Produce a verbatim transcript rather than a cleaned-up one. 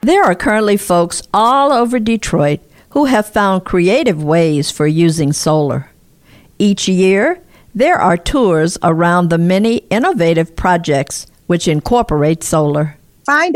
There are currently folks all over Detroit who have found creative ways for using solar. Each year, there are tours around the many innovative projects which incorporate solar. Find